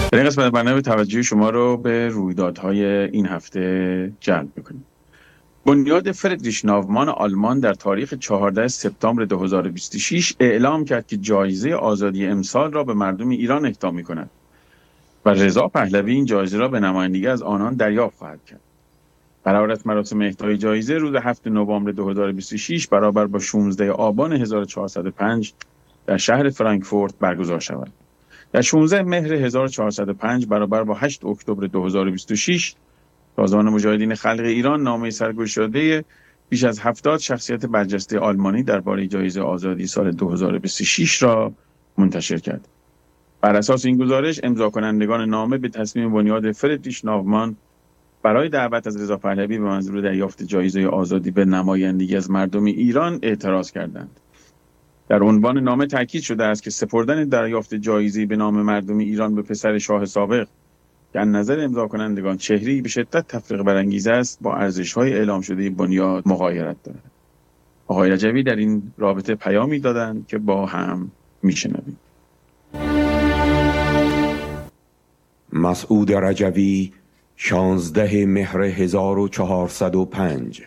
در این قسمت برنامه توجه شما رو به رویدادهای این هفته جلب می‌کنیم. بنیاد فردریش ناومان آلمان در تاریخ 14 سپتامبر 2026 اعلام کرد که جایزه آزادی امسال را به مردم ایران اهدا می‌کند و رضا پهلوی این جایزه را به نمایندگی از آنان دریافت خواهد کرد. قرار است مراسم اهدای جایزه روز 7 نوامبر 2026 برابر با 16 آبان 1405 در شهر فرانکفورت برگزار شود. در 16 مهر 1405 برابر با 8 اکتبر 2026 سازمان مجاهدین خلق ایران نامه سرگشاده بیش از 70 شخصیت برجسته آلمانی درباره جایزه آزادی سال 2026 را منتشر کرد. بر اساس این گزارش امضا کنندگان نامه به تصمیم بنیاد فردریش ناومان برای دعوت از رضا پهلوی به منظور دریافت جایزه آزادی به نمایندگی از مردم ایران اعتراض کردند. در عنوان نامه تاکید شده است که سپردن دریافت جایزه به نام مردم ایران به پسر شاه سابق که از نظر امضا کنندگان چهره‌ای به شدت تفرقه برانگیز است با ارزش‌های اعلام شده بنیاد مغایرت دارد. آقای رجوی در این رابطه پیامی دادند که با هم میشنویم. مسعود رجوی 16 مهر 1405.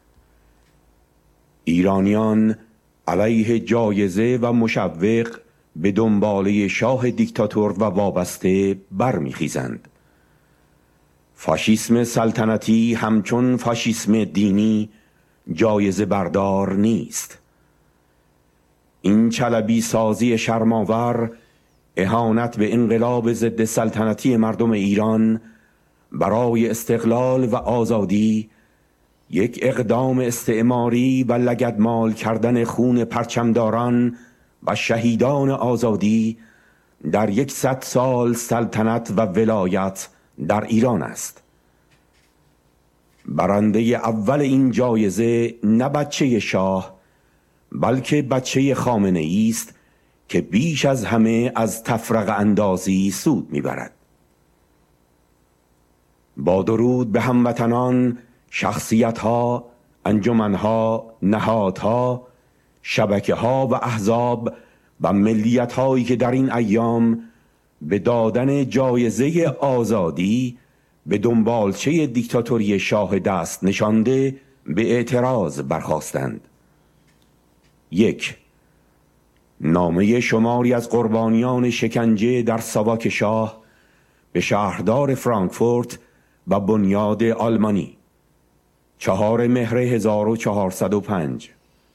ایرانیان علیه جایزه و مشوق به دنباله شاه دیکتاتور و وابسته برمیخیزند. فاشیسم سلطنتی همچون فاشیسم دینی جایزه بردار نیست. این چلبی سازی شرماور اهانت به انقلاب ضد سلطنتی مردم ایران برای استقلال و آزادی یک اقدام استعماری و لگدمال کردن خون پرچمداران و شهیدان آزادی در 100 سال سلطنت و ولایت در ایران است. برنده اول این جایزه نه بچه شاه بلکه بچه خامنه‌ای است که بیش از همه از تفرقه اندازی سود میبرد. با درود به هموطنان، شخصیت‌ها، انجمن‌ها، نهادها، شبکه‌ها و احزاب و ملیت‌هایی که در این ایام به دادن جایزه آزادی به دنبالچه دیکتاتوری شاه دست نشانده به اعتراض برخاستند. 1. نامه شماری از قربانیان شکنجه در ساواک شاه به شهردار فرانکفورت و بنیاد آلمانی 4 مهر 1405.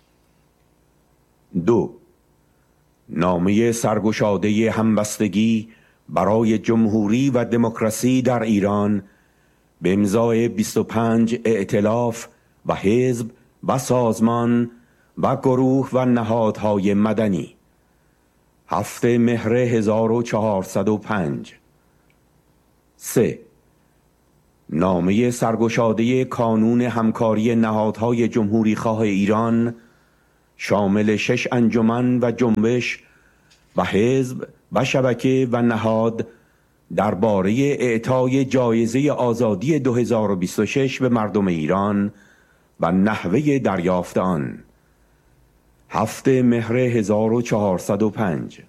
2. نامه سرگشاده همبستگی برای جمهوری و دموکراسی در ایران به امضای 25 ائتلاف و حزب و سازمان و گروه و نهادهای مدنی 7 مهر 1405. 3. نامه سرگشاده کانون همکاری نهادهای جمهوری خواه ایران شامل 6 انجمن و جنبش و حزب و شبکه و نهاد درباره اعطای جایزه آزادی 2026 به مردم ایران و نحوه دریافت آن 7 مهر 1405.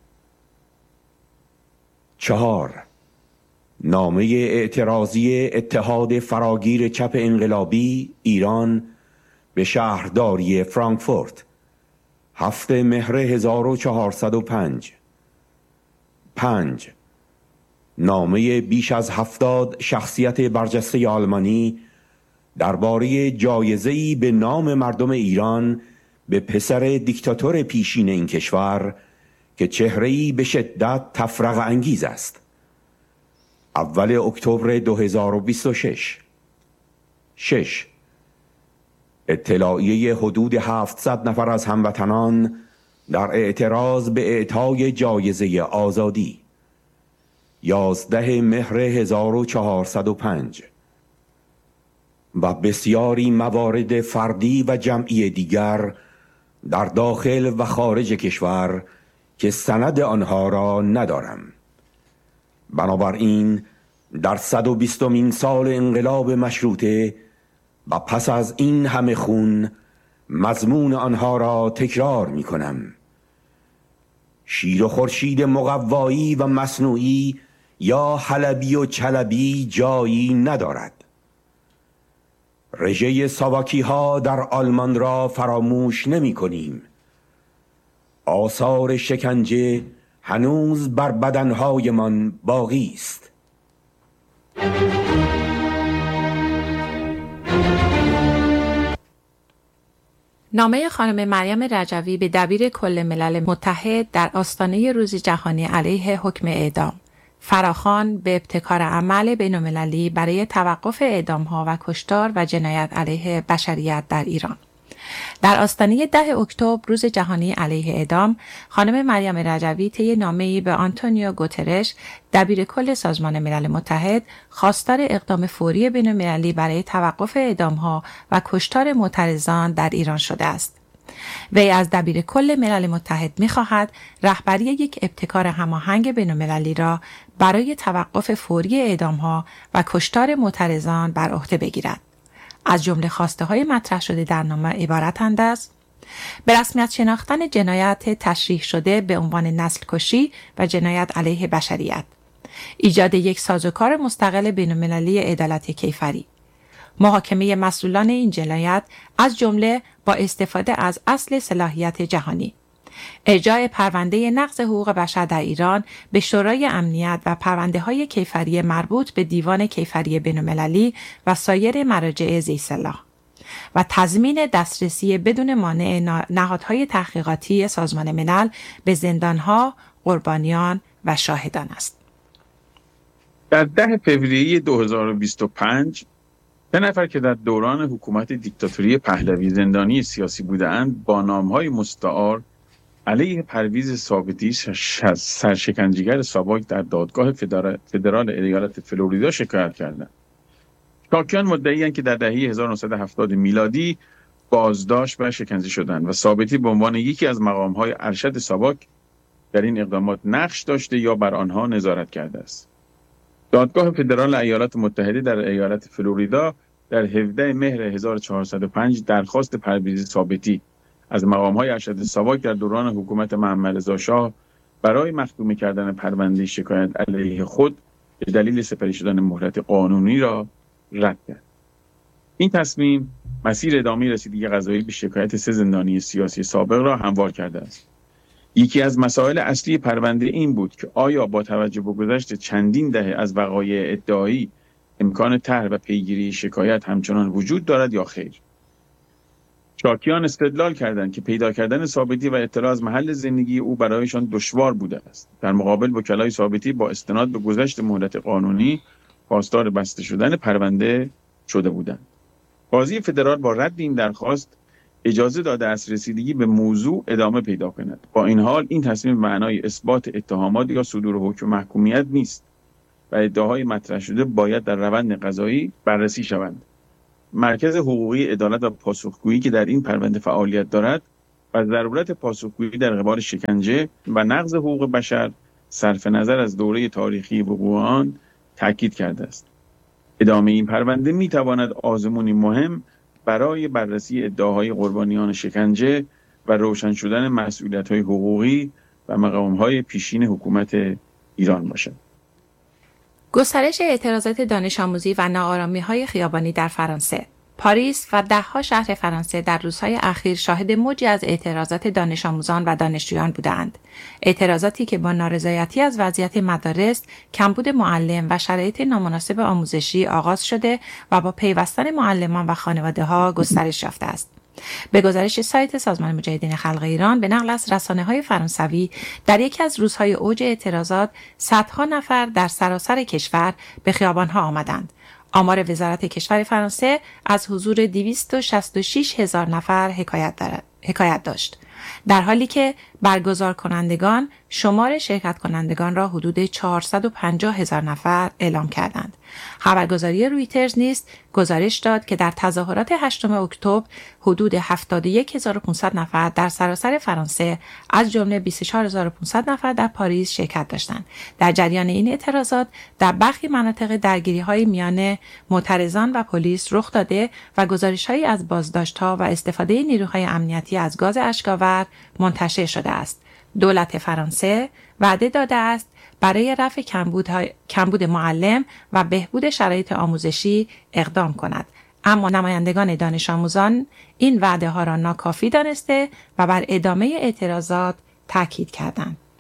4. نامه اعتراضی اتحاد فراگیر چپ انقلابی ایران به شهرداری فرانکفورت 7 مهر 1405. 5. نامه بیش از 70 شخصیت برجسته آلمانی درباره جایزه‌ای به نام مردم ایران به پسر دیکتاتور پیشین این کشور که چهره‌ای به شدت تفرقه انگیز است. اول اکتبر 2026. 6. اطلاعیه حدود 700 نفر از هموطنان در اعتراض به اعطای جایزه آزادی 11 مهر 1405. و بسیاری موارد فردی و جمعی دیگر در داخل و خارج کشور که سند آنها را ندارم. بنابراین در 120مین سال انقلاب مشروطه و پس از این همه خون مضمون آنها را تکرار می کنم. شیر و خورشید مقوایی و مصنوعی یا حلبی و چلبی جایی ندارد. رژه ساواکی ها در آلمان را فراموش نمی کنیم. آثار شکنجه هنوز بر بدنهایمان باقی است. نامه خانم مریم رجوی به دبیر کل ملل متحد در آستانه روز جهانی علیه حکم اعدام، فراخوان به ابتکار عمل بین‌المللی برای توقف اعدام‌ها و کشتار و جنایت علیه بشریت در ایران. در آستانه 10 اکتبر روز جهانی علیه اعدام، خانم مریم رجوی طی نامه‌ای به آنتونیو گوترش، دبیر کل سازمان ملل متحد، خواستار اقدام فوری بین‌المللی برای توقف اعدام‌ها و کشتار معترضان در ایران شده است. وی از دبیر کل ملل متحد می‌خواهد رهبری یک ابتکار هماهنگ بین‌المللی را برای توقف فوری اعدام‌ها و کشتار معترضان بر عهده بگیرد. از جمله خواسته‌های مطرح شده در نامه عبارتند از: به رسمیت شناختن جنایت تشریح شده به عنوان نسل کشی و جنایت علیه بشریت، ایجاد یک سازوکار مستقل بین‌المللی عدالت کیفری، محاکمه مسئولان این جنایت از جمله با استفاده از اصل صلاحیت جهانی، ارجاع پرونده نقض حقوق بشر در ایران به شورای امنیت و پرونده‌های کیفری مربوط به دیوان کیفری بین‌المللی و سایر مراجع ذی‌صلاح و تضمین دسترسی بدون مانع نهادهای تحقیقاتی سازمان ملل به زندانها، قربانیان و شاهدان است. در 10 فوریه 2025 سه نفر که در دوران حکومت دیکتاتوری پهلوی زندانی سیاسی بودند با نام‌های مستعار علیه پرویز ثابتی سرشکنجهگر ساواک در دادگاه فدرال ایالت فلوریدا شکایت کردند. شاکیان مدعی‌اند که در دهه 1970 میلادی بازداشت و شکنجه شدند و ثابتی به عنوان یکی از مقام‌های ارشد ساواک در این اقدامات نقش داشته یا بر آنها نظارت کرده است. دادگاه فدرال ایالات متحده در ایالت فلوریدا در 17 مهر 1405 درخواست پرویز ثابتی از مقام‌های ارشد ساواک در دوران حکومت محمد رضا شاه برای مختوم کردن پرونده شکایت علیه خود به دلیل سپری شدن مهلت قانونی را رد کرد. این تصمیم مسیر ادامه رسیدگی قضایی به شکایت 3 زندانی سیاسی سابق را هموار کرده است. یکی از مسائل اصلی پرونده این بود که آیا با توجه به گذشت چندین دهه از وقایع ادعایی امکان طرح و پیگیری شکایت همچنان وجود دارد یا خیر. شاکیان استدلال کردند که پیدا کردن ثابتی و اطلاع از محل زندگی او برایشان دشوار بوده است. در مقابل وکلای ثابتی با استناد به گذشت مهلت قانونی خواستار بسته شدن پرونده شده بودند. قاضی فدرال با رد این درخواست اجازه داده است رسیدگی به موضوع ادامه پیدا کند. با این حال این تصمیم معنای اثبات اتهامات یا صدور حکم محکومیت نیست و ادعاهای مطرح شده باید در روند قضایی بررسی شوند. مرکز حقوقی عدالت و پاسخگویی که در این پرونده فعالیت دارد و ضرورت پاسخگویی در قبال شکنجه و نقض حقوق بشر صرف نظر از دوره تاریخی وقوع آن تاکید کرده است. ادامه این پرونده می تواند آزمونی مهم برای بررسی ادعاهای قربانیان شکنجه و روشن شدن مسئولیت‌های حقوقی و مقام‌های پیشین حکومت ایران باشد. گسترش اعتراضات دانش آموزی و ناآرامی‌های خیابانی در فرانسه. پاریس و ده‌ها شهر فرانسه در روزهای اخیر شاهد موجی از اعتراضات دانش آموزان و دانشجویان بودند. اعتراضاتی که با نارضایتی از وضعیت مدارس، کمبود معلم و شرایط نامناسب آموزشی آغاز شده و با پیوستن معلمان و خانواده‌ها گسترش یافته است. به گزارش سایت سازمان مجاهدین خلق ایران به نقل از رسانه‌های فرانسوی، در یکی از روزهای اوج اعتراضات صدها نفر در سراسر کشور به خیابان‌ها آمدند. آمار وزارت کشور فرانسه از حضور 266,000 نفر حکایت داشت، در حالی که برگزار کنندگان شمار شرکت کنندگان را حدود 450,000 نفر اعلام کردند. خبرگزاری رویترز نیز گزارش داد که در تظاهرات 8 اکتبر حدود 71,500 نفر در سراسر فرانسه از جمله 24,500 نفر در پاریس شرکت داشتند. در جریان این اعتراضات در برخی مناطق درگیری‌های میان معترضان و پلیس رخ داده و گزارش‌هایی از بازداشت‌ها و استفاده نیروهای امنیتی از گاز اشک‌آور منتشر شده است. دولت فرانسه وعده داده است برای رفع کمبود معلم و بهبود شرایط آموزشی اقدام کند. اما نمایندگان دانش آموزان این وعده ها را ناکافی دانسته و بر ادامه اعتراضات تاکید کردند.